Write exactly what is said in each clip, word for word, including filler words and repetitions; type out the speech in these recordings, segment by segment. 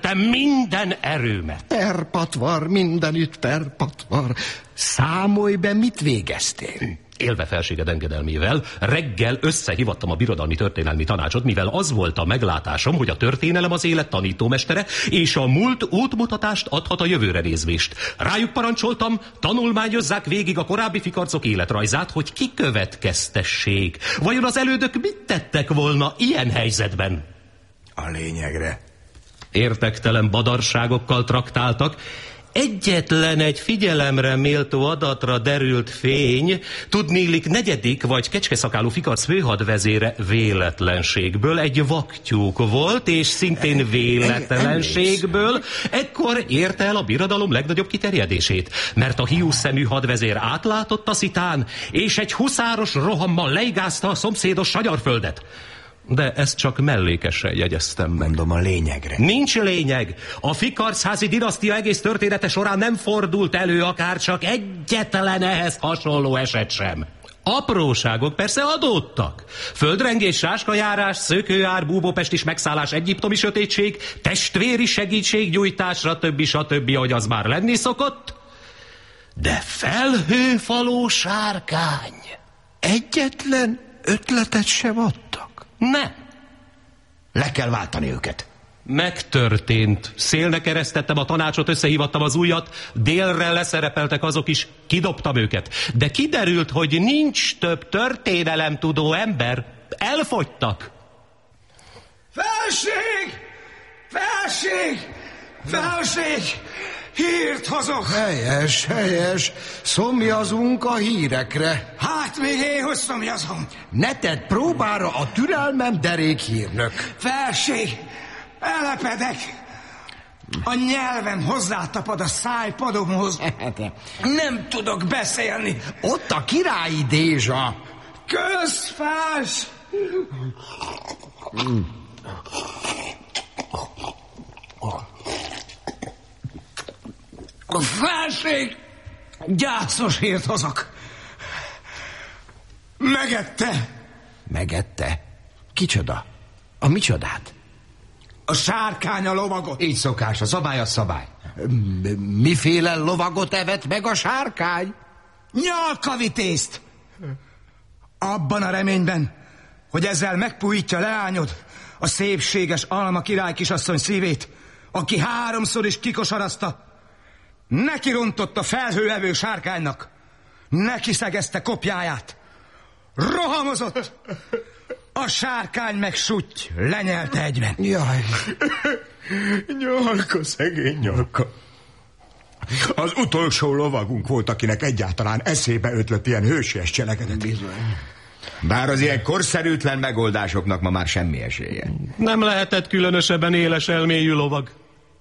összegyűjtöttem minden erőmet. Perpatvar, mindenütt perpatvar. Számolj be, mit végeztél? Élve felséged engedelmével, reggel összehivattam a Birodalmi Történelmi Tanácsot, mivel az volt a meglátásom, hogy a történelem az élet tanítómestere, és a múlt útmutatást adhat a jövőre nézvést. Rájuk parancsoltam, tanulmányozzák végig a korábbi fikarcok életrajzát, hogy kikövetkeztessék. Vajon az elődök mit tettek volna ilyen helyzetben? A lényegre. Értektelen badarságokkal traktáltak. Egyetlen egy figyelemre méltó adatra derült fény, tudniillik negyedik vagy kecskeszakálú fikarc főhadvezére véletlenségből egy vaktyúk volt, és szintén véletlenségből ekkor érte el a birodalom legnagyobb kiterjedését, mert a hiúszemű hadvezér átlátott a szitán, és egy huszáros rohammal leigázta a szomszédos Sanyarföldet. De ezt csak mellékesen jegyeztem meg. Mondom, a lényegre. Nincs lényeg. A fikarcházi dinasztia egész története során nem fordult elő akár csak egyetlen ehhez hasonló eset sem. Apróságok persze adódtak. Földrengés, sáskajárás, szökőár, búbópestis megszállás, egyiptomi sötétség, testvéri segítségnyújtás, stb. stb., ahogy az már lenni szokott. De felhőfaló sárkány. Egyetlen ötletet sem adtak. Nem. Le kell váltani őket. Megtörtént. Szélnek eresztettem a tanácsot, összehívattam az ujjat, délre leszerepeltek azok is, kidobtam őket. De kiderült, hogy nincs több történelemtudó ember. Elfogytak. Felség! Felség! Felség! Hírt hozok! Helyes, helyes. Szomjazunk a hírekre. Hát még én, hogy szomjazom. Ne tedd próbára a türelmem, derék hírnök. Felség! Elepedek! A nyelvem hozzátapad a szájpadomhoz. Nem tudok beszélni. Ott a királyi Dézsa. Közfels! A felség! Gyászos hírt hozok. Megette. Megette? Kicsoda? A micsodát? A sárkány a lovagot. Így szokás, a szabály a szabály. Miféle lovagot evett meg a sárkány? Nyalkavitézt. Abban a reményben, hogy ezzel megpuhítja leányod, a szépséges Alma király kisasszony szívét, aki háromszor is kikosarazta, neki rontott a felhőevő sárkánynak, neki szegezte kopjáját, rohamozott, a sárkány meg sutty, lenyelte egyben. Jaj. Nyalka, szegény nyalka. Az utolsó lovagunk volt, akinek egyáltalán eszébe ötlött ilyen hősies cselekedet. Bizony. Bár az ilyen korszerűtlen megoldásoknak ma már semmi esélye. Nem lehetett különösebben éles elmélyű lovag.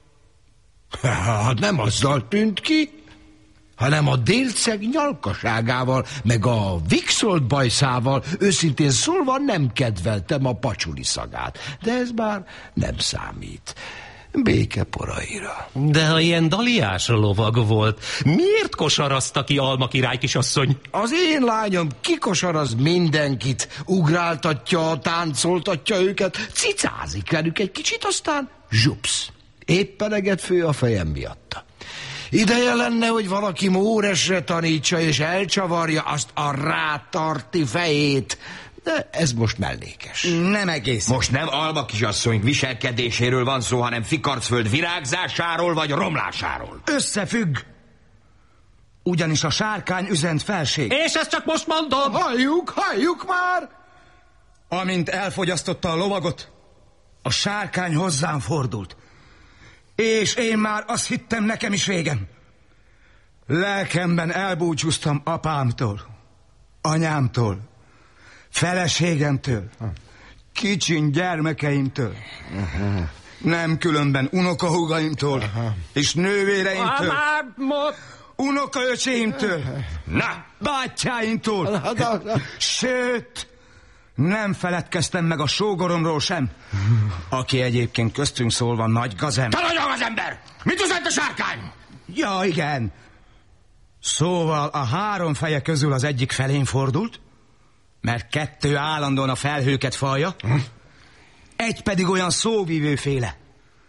Hát nem azzal tűnt ki, hanem a délceg nyalkaságával, meg a vixolt bajszával, őszintén szólva nem kedveltem a pacsuli szagát. De ez már nem számít. Béke poraira. De ha ilyen daliás lovag volt, miért kosarazta ki Alma király kisasszony? Az én lányom kikosaraz mindenkit, ugráltatja, táncoltatja őket, cicázik velük egy kicsit, aztán zsupsz. Éppen eget fő a fejem miatta. Ideje lenne, hogy valaki móresre tanítsa és elcsavarja azt a rátarti fejét. De ez most mellékes. Nem egész. Most nem Alma kisasszony viselkedéséről van szó, hanem Fikarcföld virágzásáról vagy romlásáról. Összefügg. Ugyanis a sárkány üzent felség. És ezt csak most mondom. Halljuk, halljuk már! Amint elfogyasztotta a lovagot, a sárkány hozzám fordult. És én már azt hittem, nekem is végem. Lelkemben elbúcsúztam apámtól, anyámtól, feleségemtől, kicsin gyermekeimtől, nem különben unokahúgaimtól és nővéreimtől, unokaöcséimtől, na, bátyáimtól, sőt, nem feledkeztem meg a sógoromról sem, aki egyébként köztünk szólva nagy gazem. Te nagyon az ember! Mit üzent a sárkány? Ja, igen. Szóval a három feje közül az egyik felén fordult, mert kettő állandóan a felhőket falja, hm? Egy pedig olyan szóvívőféle.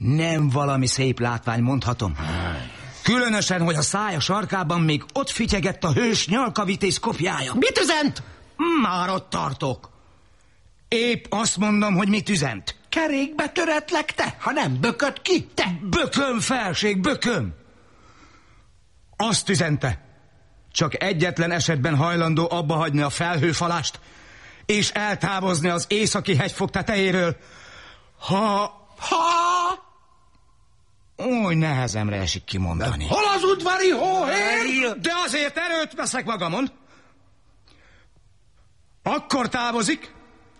Nem valami szép látvány, mondhatom. Különösen, hogy a szája sarkában még ott fityegett a hős nyalkavitéz kopjája. Mit üzent? Már ott tartok. Épp azt mondom, hogy mit üzent. Kerékbe töretlek te, ha nem bököd ki, te. Bököm, felség, bököm. Azt üzente. Csak egyetlen esetben hajlandó abba hagyni a felhőfalást, és eltávozni az északi hegyfog tetejéről, ha... Ha... Oly nehezemre esik kimondani. Hol az udvari hóhér? De azért erőt veszek magamon. Akkor távozik,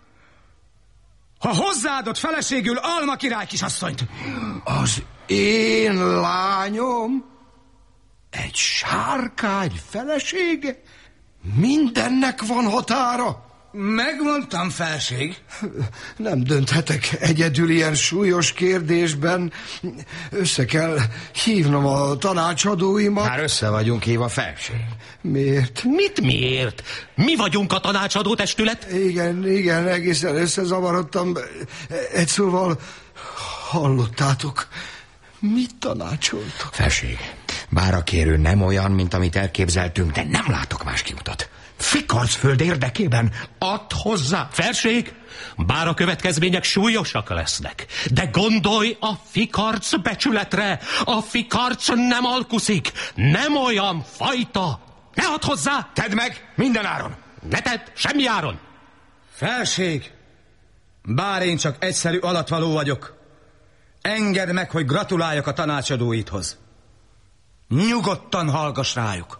ha hozzáadott feleségül Alma király kisasszonyt. Az én lányom? Egy sárkány felesége? Mindennek van határa? Megmondtam, felség. Nem dönthetek egyedül ilyen súlyos kérdésben. Össze kell hívnom a tanácsadóimat. Már össze vagyunk hívva, felség. Miért? Mit miért? Mi vagyunk a tanácsadó testület? Igen, igen, egészen összezavarodtam. Egy szóval hallottátok. Mit tanácsoltak? Felség, bár a kérő nem olyan, mint amit elképzeltünk, de nem látok más kiutat. Fikarcföld érdekében add hozzá. Felség, bár a következmények súlyosak lesznek, de gondolj a fikarc becsületre. A fikarc nem alkuszik, nem olyan fajta. Ne add hozzá! Tedd meg, minden áron. Ne tedd, semmi áron. Felség, bár én csak egyszerű alatvaló vagyok, engedd meg, hogy gratuláljak a tanácsadóidhoz. Nyugodtan hallgass rájuk.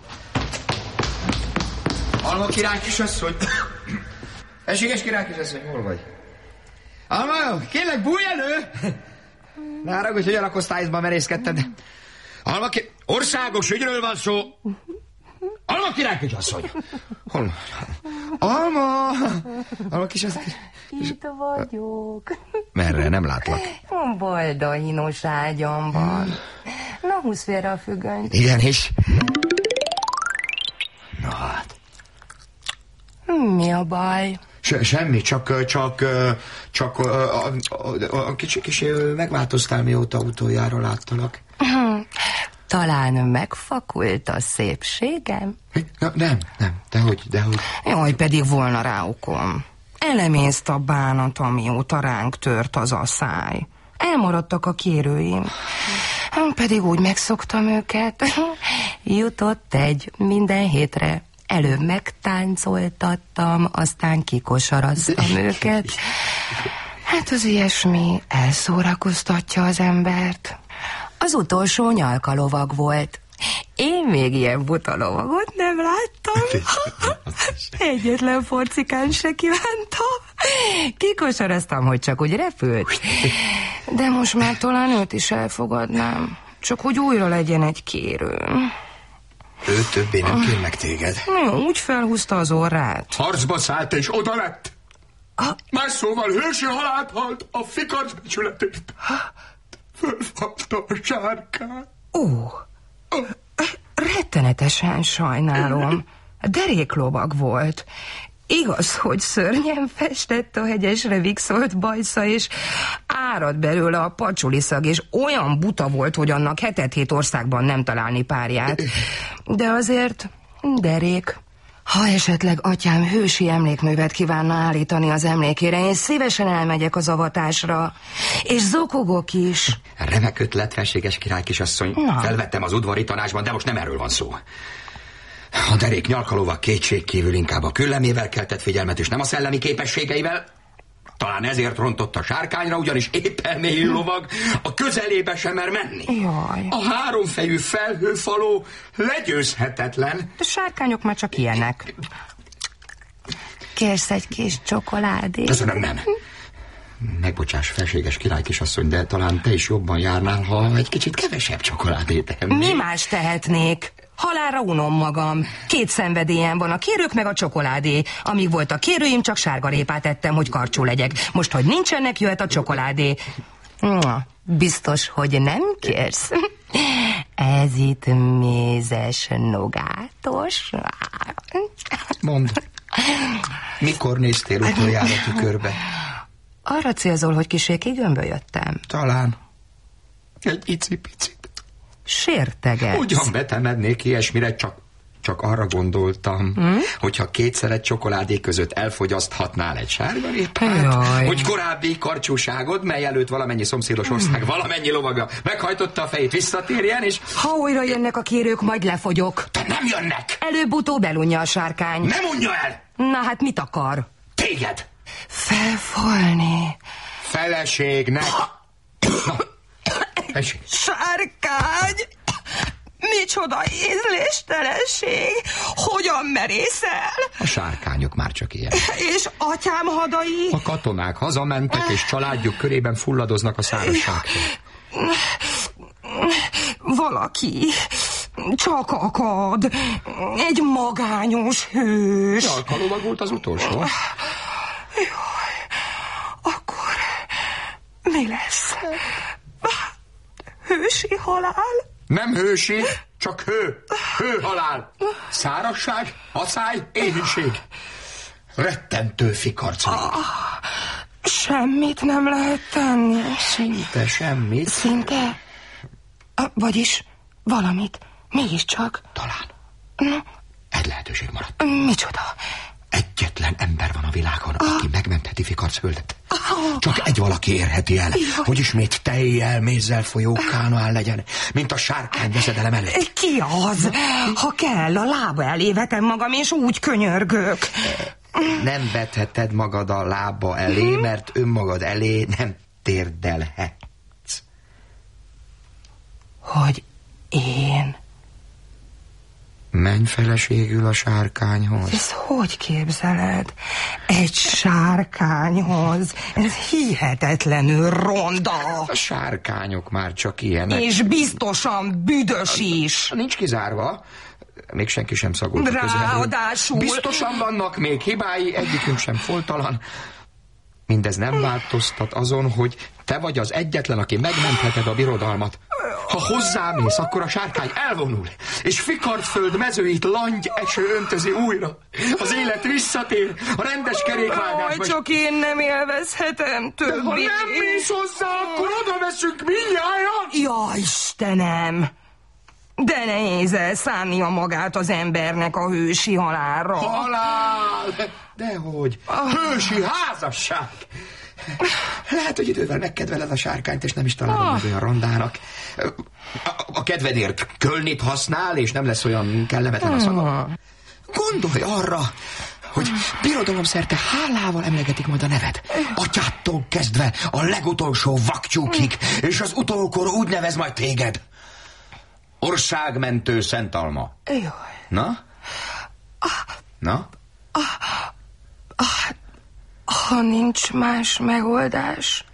Alma király kisasszony. Eséges király kisasszony, hol vagy? Alma, kérlek, bújj elő! Ne haragudj, hogy a lakosztályodban merészkedted. Alma ki... Országos ügyről van szó. Alma király kisasszony. Hol? Alma! Alma kisasszony. Itt vagyok. Merre? Nem látlak. Baldahinos ágyamban. Na, húzz félre a függönyt. Igen, és... Na hát... Mi a baj? Se, semmi, csak, csak, csak a, a, a, a kicsi, kicsi megváltoztál, mióta utoljára láttalak. Talán megfakult a szépségem? Na, nem, nem, dehogy, dehogy. Jaj, pedig volna rá okom. Elemészt a bánat, amióta ránk tört az a száj. Elmaradtak a kérőim. Pedig úgy megszoktam őket. Jutott egy minden hétre. Előbb megtáncoltattam, aztán kikosaraztam őket. Hát az ilyesmi elszórakoztatja az embert. Az utolsó nyalkalovag volt. Én még ilyen buta lovagot nem láttam. Egyetlen forcikán se kívántam. Kikosaraztam, hogy csak úgy repült. De most már talán őt is elfogadnám. Csak hogy újra legyen egy kérőm. Ő többé nem kér meg téged. No, úgy felhúzta az orrát. Harcba szállt és oda lett. A... Más szóval hősi halált halt a fikarc becsületét. Fölfapta a sárkát. Ó, rettenetesen sajnálom. Deréklovag volt. Igaz, hogy szörnyen festett a hegyesre vigszolt bajsza, és árad belőle a pacsuliszag, és olyan buta volt, hogy annak hetet-hét országban nem találni párját. De azért derék. Ha esetleg atyám hősi emlékművet kívánna állítani az emlékére, én szívesen elmegyek az avatásra. És zokogok is. Remek ötlet, felséges király kisasszony. Na. Felvettem az udvari tanácsban, de most nem erről van szó. A derék nyalkalóval kétségkívül inkább a küllemével keltett figyelmet, és nem a szellemi képességeivel. Talán ezért rontott a sárkányra, ugyanis épp elmélyű lovag a közelébe sem mer menni. Jaj. A háromfejű felhőfaló legyőzhetetlen. A sárkányok már csak ilyenek. Kérsz egy kis csokoládét? Köszönöm, nem. Megbocsáss, felséges király kisasszony, de talán te is jobban járnál, ha egy kicsit kevesebb csokoládét ennél. Mi más tehetnék? Halálra unom magam. Két szenvedélyem van, a kérők meg a csokoládé. Amíg volt a kérőim, csak sárgarépát ettem, hogy karcsú legyek. Most, hogy nincsenek, jöhet a csokoládé. Biztos, hogy nem kérsz? Ez itt mézes nogátos. Mondd, mikor néztél utoljára tükörbe? Arra célzol, hogy kissé kigömbölyödtem? Talán. Egy icipicit. Sértegetsz. Ugyan betemednék ilyesmire, csak, csak arra gondoltam, hmm? hogyha kétszer egy csokoládé között elfogyaszthatnál egy sárgarépát, hogy korábbi karcsúságod, mely előtt valamennyi szomszédos ország hmm. valamennyi lovaga meghajtotta a fejét, visszatérjen, és... Ha újra jönnek a kérők, majd lefogyok. De nem jönnek! Előbb-utóbb elunja a sárkány. Nem unja el! Na hát mit akar? Téged! Felfalni. Feleségnek! Na, esik. Sárkány! Micsoda ízléstelenség! Hogyan merészel? A sárkányok már csak ilyen. És atyám hadai? A katonák hazamentek, és családjuk körében fulladoznak a szárazságtól. Valaki csak akad. Egy magányos hős. Jalka lovagult az utolsó. Jaj, akkor mi lesz? Hősi halál? Nem hősi, csak hő. Hőhalál. Szárazság, aszály, éhínség. Rettentő fikarc. Ah, semmit nem lehet tenni. Szinte semmit. Szinte? Vagyis valamit. Mégiscsak. Talán. Na? Egy lehetőség maradt. Micsoda? Egyetlen ember van a világon, ah. aki megmentheti Fikarcföldet. Ah. Csak egy valaki érheti el, Jaj. hogy ismét tejjel, mézzel folyó kánoán legyen, mint a sárkány veszedelem előtt. Ki az? Ha kell, a lába elé vetem magam, és úgy könyörgök. Nem vetheted magad a lába elé, mert önmagad elé nem térdelhetsz. Hogy én... Menj feleségül a sárkányhoz. Ez hogy képzeled? Egy sárkányhoz? Ez hihetetlenül ronda. A sárkányok már csak ilyenek. És biztosan büdös is. Nincs kizárva. Még senki sem szagolt a közelről. Ráadásul... Biztosan vannak még hibái, egyikünk sem foltalan. Mindez nem változtat azon, hogy te vagy az egyetlen, aki megmentheted a birodalmat. Ha hozzámész, akkor a sárkány elvonul, és Fikarcföld mezőit langy eső öntözi újra. Az élet visszatér, a rendes kerékvágásba. Csak én nem élvezhetem többé. De ha nem mész hozzá, akkor oda veszünk mindnyájan. Ja, Istenem! De nehéz elszánnia magát az embernek a hősi halálra. Halál! Dehogy! Hősi házasság! Lehet, hogy idővel megkedveled a sárkányt, és nem is találod ah. meg olyan rondának. A, a kedvedért kölnit használ, és nem lesz olyan kellemetlen a szaga. Gondolj arra, hogy birodalom szerte hálával emlegetik majd a neved. Atyától kezdve a legutolsó vaktyúkig, és az utókor úgy nevez majd téged. Országmentő Szent Alma. Jaj. Na? Na? Ha nincs más megoldás,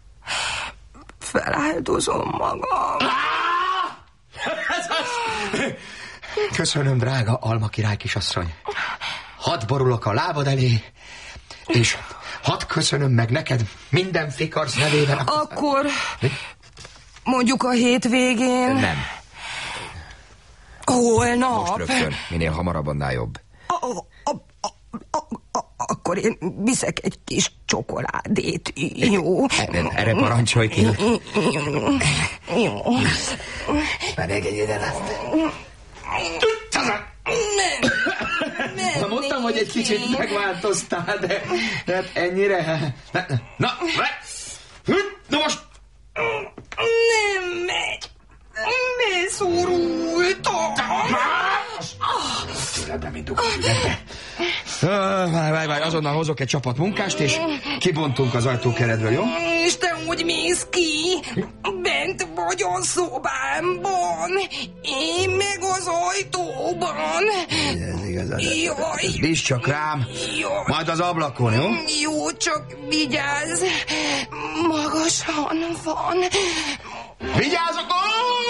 feláldozom magam. Köszönöm, drága Alma király kisasszony. Hadd borulok a lábad elé, és hadd köszönöm meg neked minden Fikarc nevében. Akkor mondjuk a hétvégén? Nem. Holnap? Most rögtön, minél hamarabb, annál jobb. A, a, a, a, a, akkor én viszek egy kis csokoládét, jó? Erre parancsolj ki. Jó. Már engedjél el azt. Nem, mondtam, hogy egy kicsit megváltoztál, de hát ennyire... Na, na, na most... Nem megy. Beszorultam. Csületben, mint dugom üvegbe. Várj, várj, várj, azonnal hozok egy csapat munkást, és kibontunk az ajtókeretből, jó? És te úgy mész ki? Bent vagy a szobámban, én meg az ajtóban. Ez igazán. Jaj. Bízz csak rám, Jaj. majd az ablakon, jó? Jó, csak vigyázz, magasan van. Vigyázzok!